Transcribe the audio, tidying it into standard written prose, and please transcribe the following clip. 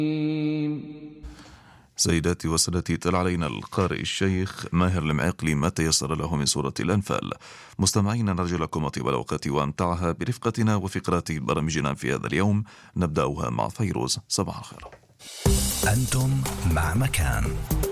سيداتي وسادتي، تلا علينا القارئ الشيخ ماهر المعقلي ما تيسر له من سورة الأنفال. مستمعينا، نرجو لكم طيب الأوقات وأمتعها برفقتنا وفقرات برامجنا في هذا اليوم. نبدأها مع فيروز. صباح الخير. أنتم مع مكان